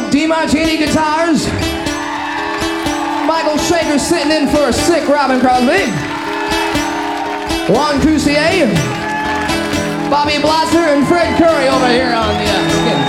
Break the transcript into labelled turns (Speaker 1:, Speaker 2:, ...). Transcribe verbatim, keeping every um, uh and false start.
Speaker 1: DeMartini guitars. Michael Shaker sitting in for a sick Robin Crosby. Juan Croucier, Bobby Blotzer, and Fred Curry over here on the uh, skins.